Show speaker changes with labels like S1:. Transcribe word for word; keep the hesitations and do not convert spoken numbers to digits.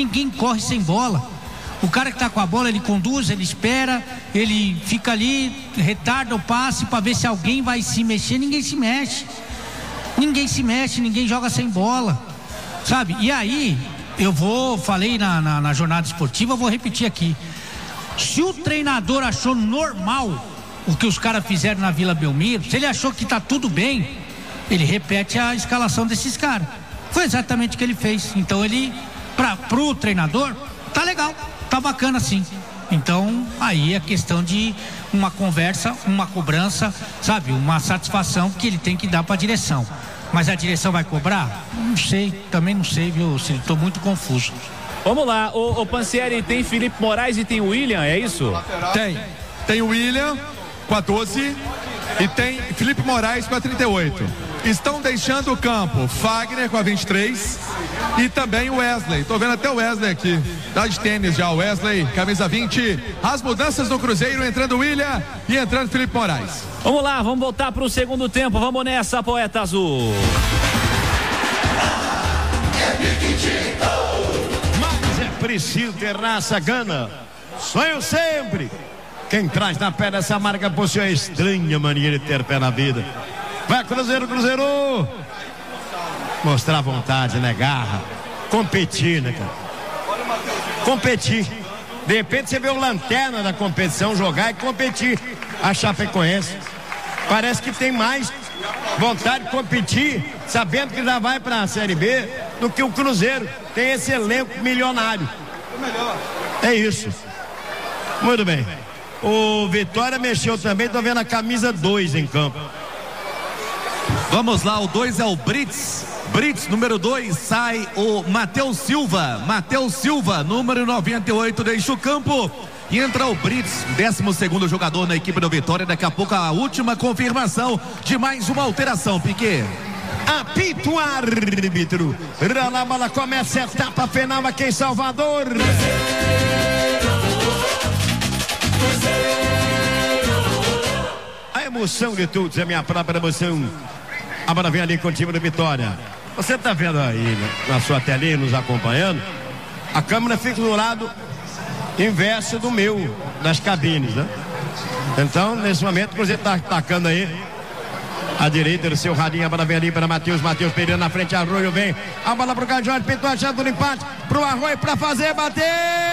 S1: ninguém corre sem bola. O cara que tá com a bola, ele conduz, ele espera, ele fica ali, retarda o passe para ver se alguém vai se mexer. Ninguém se mexe. Ninguém se mexe, ninguém joga sem bola, sabe? E aí, eu vou, falei na, na, na jornada esportiva, eu vou repetir aqui. Se o treinador achou normal o que os caras fizeram na Vila Belmiro, se ele achou que tá tudo bem, ele repete a escalação desses caras. Foi exatamente o que ele fez. Então ele, pra, pro treinador, tá legal, tá bacana assim. Então aí é questão de uma conversa, uma cobrança, sabe, uma satisfação que ele tem que dar pra direção. Mas a direção vai cobrar? Não sei, também não sei, viu, Ciro? Tô muito confuso.
S2: Vamos lá, o, o Pansieri, tem Felipe Moraes e tem o William, é isso?
S3: Tem, tem o William com a doze e tem Felipe Moraes com a trinta e oito. Estão deixando o campo Fagner com a vinte e três e também o Wesley. Tô vendo até o Wesley aqui, tá de tênis já, o Wesley, camisa vinte. As mudanças no Cruzeiro, entrando o William e entrando Felipe Moraes.
S2: Vamos lá, vamos voltar pro segundo tempo, vamos nessa, Poeta Azul.
S4: Mas é preciso ter raça, gana, sonho sempre. Quem traz na pé dessa marca possui a estranha mania de ter pé na vida. Vai Cruzeiro, Cruzeiro! Mostrar vontade, né? Garra. Competir, né, cara? Competir. De repente você vê o lanterna da competição jogar e competir. A Chapecoense parece que tem mais vontade de competir, sabendo que já vai pra Série B, do que o Cruzeiro. Tem esse elenco milionário. É isso. Muito bem. O Vitória mexeu também, tô vendo a camisa dois em campo.
S5: Vamos lá, o dois é o Brits. Brits, número dois, sai o Matheus Silva. Matheus Silva, número noventa e oito, deixa o campo. E entra o Brits, décimo segundo jogador na equipe do Vitória. Daqui a pouco a última confirmação de mais uma alteração, Piquet.
S4: Apita o árbitro. A bola começa a etapa final aqui em Salvador. A emoção de todos é minha própria emoção. A bola vem ali com o time do Vitória. Você está vendo aí, né, na sua telinha, nos acompanhando. A câmera fica do lado inverso do meu, das cabines, né? Então, nesse momento, o Cruzeiro está atacando aí à direita do seu radinho. A bola vem ali para Matheus. Matheus Pereira na frente. Arroio vem. A bola para o Cajor. Pintou a chance do empate. Para o Arroio para fazer, bater.